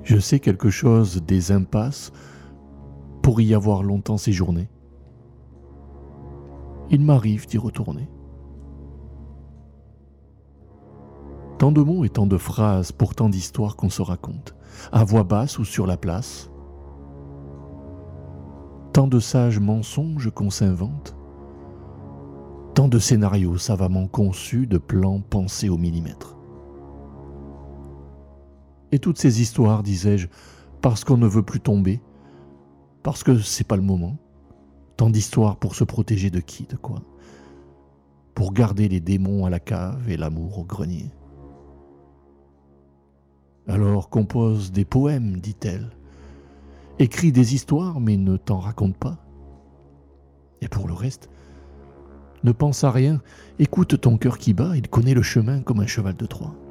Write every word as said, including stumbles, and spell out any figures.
Je sais quelque chose des impasses pour y avoir longtemps séjourné. Il m'arrive d'y retourner. Tant de mots et tant de phrases pour tant d'histoires qu'on se raconte, à voix basse ou sur la place. Tant de sages mensonges qu'on s'invente. Tant de scénarios savamment conçus, de plans pensés au millimètre. Et toutes ces histoires, disais-je, parce qu'on ne veut plus tomber, parce que c'est pas le moment. Tant d'histoires pour se protéger de qui, de quoi? Pour garder les démons à la cave et l'amour au grenier. Alors compose des poèmes, dit-elle. Écris des histoires, mais ne t'en raconte pas. Et pour le reste, ne pense à rien, écoute ton cœur qui bat, il connaît le chemin comme un cheval de Troie.